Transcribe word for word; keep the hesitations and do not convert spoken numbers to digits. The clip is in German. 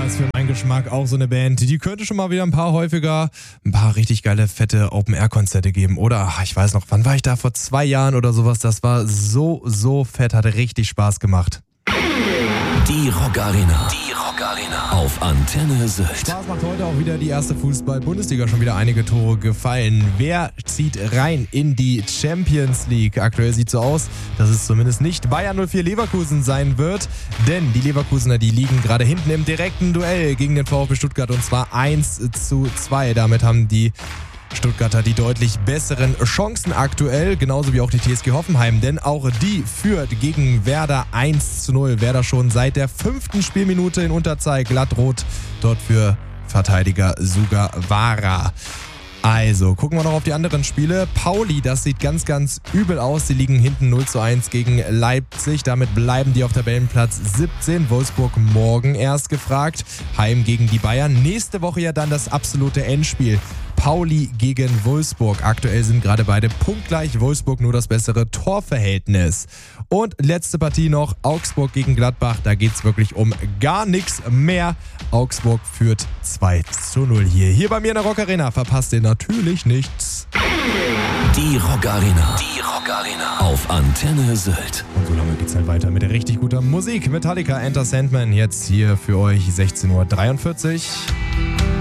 ist für meinen Geschmack auch so eine Band, die könnte schon mal wieder ein paar häufiger ein paar richtig geile, fette Open-Air-Konzerte geben. Oder, ach, ich weiß noch, wann war ich da? Vor zwei Jahren oder sowas. Das war so, so fett, hatte richtig Spaß gemacht. Die Rock Arena. Die Rock Arena. Auf Antenne Sylt. Spaß macht heute auch wieder die erste Fußball-Bundesliga. Schon wieder einige Tore gefallen. Wer zieht rein in die Champions League? Aktuell sieht so aus, dass es zumindest nicht Bayern null vier Leverkusen sein wird. Denn die Leverkusener, die liegen gerade hinten im direkten Duell gegen den VfB Stuttgart. Und zwar eins zu zwei. Damit haben die Stuttgarter die deutlich besseren Chancen aktuell, genauso wie auch die T S G Hoffenheim, denn auch die führt gegen Werder eins zu null. Werder schon seit der fünften Spielminute in Unterzahl, glattrot dort für Verteidiger Sugawara. Also, gucken wir noch auf die anderen Spiele. Pauli, das sieht ganz, ganz übel aus. Sie liegen hinten null zu eins gegen Leipzig. Damit bleiben die auf Tabellenplatz siebzehn. Wolfsburg morgen erst gefragt. Heim gegen die Bayern. Nächste Woche ja dann das absolute Endspiel. Pauli gegen Wolfsburg. Aktuell sind gerade beide punktgleich. Wolfsburg nur das bessere Torverhältnis. Und letzte Partie noch, Augsburg gegen Gladbach. Da geht es wirklich um gar nichts mehr. Augsburg führt zwei zu null hier. Hier bei mir in der Rock Arena. Verpasst ihr natürlich nichts. Die Rock Arena. Die Rock Arena. Auf Antenne Sylt. Und so lange geht's halt weiter mit richtig guter Musik. Metallica, Enter Sandman. Jetzt hier für euch sechzehn Uhr dreiundvierzig.